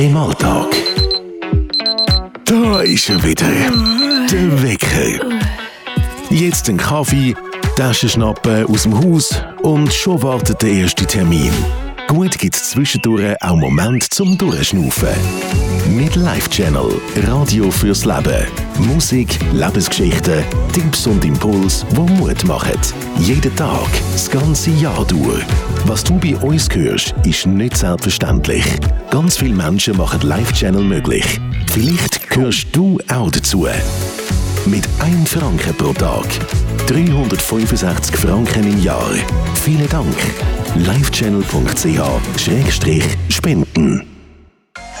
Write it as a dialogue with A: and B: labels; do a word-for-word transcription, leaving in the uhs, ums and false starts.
A: im Alltag. Da ist er wieder, der Wecker. Jetzt ein Kaffee, Taschen schnappen, aus dem Haus und schon wartet der erste Termin. Gut gibt es zwischendurch auch Momente zum Durchschnaufen. Mit Life Channel, Radio fürs Leben. Musik, Lebensgeschichten, Tipps und Impuls, die Mut machen. Jeden Tag, das ganze Jahr durch. Was du bei uns hörst, ist nicht selbstverständlich. Ganz viele Menschen machen Life Channel möglich. Vielleicht gehörst du auch dazu. Mit einem Franken pro Tag. dreihundertfünfundsechzig Franken im Jahr. Vielen Dank. livechannel punkt c h schrägstrich spenden